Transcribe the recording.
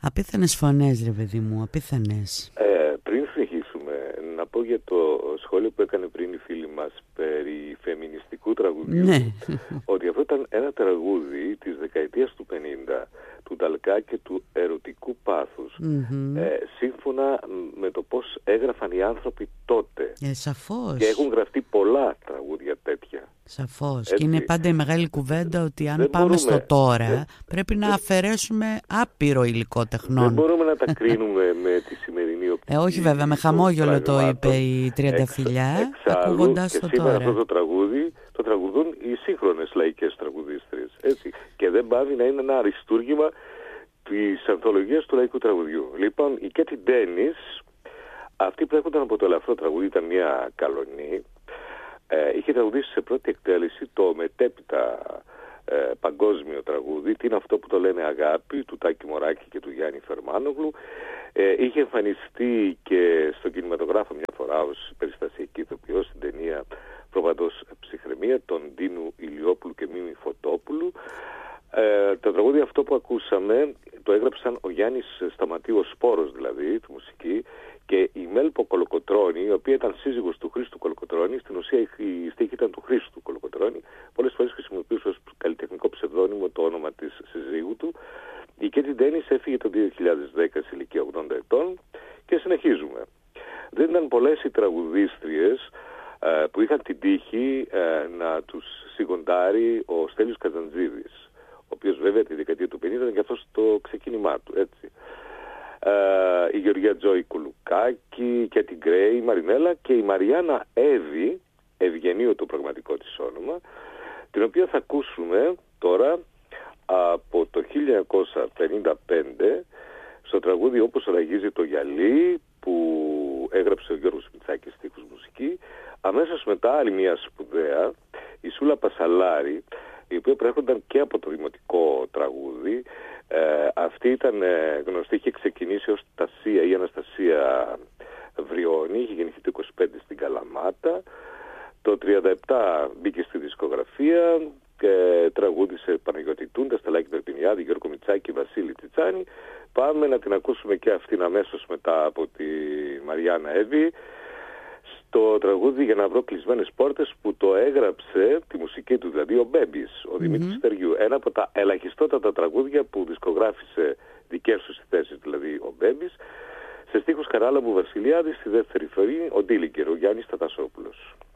Απίθανες φωνές, ρε παιδί μου, απίθανες. Πριν συνεχίσουμε, να πω για το σχόλιο που έκανε πριν η φίλη μας περί φεμινιστικού τραγουδιού, Ναι. ότι αυτό ήταν ένα τραγούδι της δεκαετίας του 50, του Νταλκά και του ερωτικού πάθους, σύμφωνα με το πώς έγραφαν οι άνθρωποι τότε. Σαφώς. Και έχουν γραφτεί πολλά τραγούδια τέτοια. Σαφώς. Έτσι. Και είναι πάντα η μεγάλη κουβέντα ότι αν δεν πάμε μπορούμε, στο τώρα πρέπει να αφαιρέσουμε άπειρο υλικό τεχνών. Δεν μπορούμε να τα κρίνουμε με τη σημερινή οπτική. Όχι βέβαια, με χαμόγελο το είπε η Τριανταφυλλιά, ακούγοντας το σήμερα τώρα. Αυτό το τραγούδι το τραγουδούν οι σύγχρονες λαϊκές τραγουδίστριες. Έτσι. Και δεν πάβει να είναι ένα αριστούργημα της ανθολογίας του λαϊκού τραγουδιού. Λοιπόν, η Κέτι Ντένις, αυτή που έρχονταν από το ελαφρό τραγούδι, ήταν μια καλονή. Είχε τραγουδήσει σε πρώτη εκτέλεση το μετέπειτα παγκόσμιο τραγούδι, τι είναι αυτό που το λένε αγάπη, του Τάκη Μωράκη και του Γιάννη Φερμάνογλου. Είχε εμφανιστεί και στον κινηματογράφο μια φορά ως περιστασιακή ηθοποιός στην ταινία Προπαντός Ψυχραιμία των Ντίνου Ηλιόπουλου και Μίμη Φωτόπουλου. Το τραγούδι αυτό που ακούσαμε το έγραψαν ο Γιάννης Σταματίου, ο Σπόρος δηλαδή, τη μουσική, και η Μέλπο Κολοκοτρώνη, η οποία ήταν σύζυγος του Χρήστου Κολοκοτρώνη. Στην ουσία η στίχη ήταν του Χρήστου Κολοκοτρώνη. Πολλές φορές χρησιμοποιούσε ως καλλιτεχνικό ψευδόνυμο το όνομα της συζύγου του. Η Κέτι Ντένις έφυγε το 2010 σε ηλικία 80 ετών και συνεχίζουμε. Δεν ήταν πολλές οι τραγουδίστριες που είχαν την τύχη να τους σιγοντάρει ο Στέλιος Καζαντζίδης, ο οποίος βέβαια τη δεκαετία του 50 ήταν και αυτό στο ξεκίνημά του, έτσι. Η Γεωργία Τζόη Κουλουκάκη, η Κέτι Γκρέι, η Μαρινέλα και η Μαριάννα Εύη, Ευγενίου το πραγματικό της όνομα, την οποία θα ακούσουμε τώρα από το 1955 στο τραγούδι «Όπως ραγίζει το γυαλί» που έγραψε ο Γιώργος Μητσάκης στίχους μουσική. Αμέσως μετά άλλη μια σπουδαία, η Σούλα Πασαλάρη, η οποία προέρχονταν και από το δημοτικό τραγούδι. Αυτή ήταν γνωστή, είχε ξεκινήσει ως Τασία ή Αναστασία Βριώνη, είχε γεννηθεί το 25 στην Καλαμάτα. Το 37 μπήκε στη δισκογραφία και τραγούδισε Παναγιώτη Τούντα, Σταλάκη Περπινιάδη, Γιώργο Μητσάκη, Βασίλη Τσιτσάνη. Πάμε να την ακούσουμε και αυτήν αμέσως μετά από τη Μαριάννα Εύη, το τραγούδι «Για να βρω κλεισμένες πόρτες», που το έγραψε, τη μουσική του δηλαδή, ο Μπέμπης, ο Δημήτρης Στεριού. Ένα από τα ελαχιστότατα τραγούδια που δισκογράφησε δικές του θέσεις, δηλαδή ο Μπέμπης, σε στίχους Καράλαμπου Βασιλιάδη, στη δεύτερη φορή ο Ντίλιγκερ, ο Γιάννης Τατασόπουλος.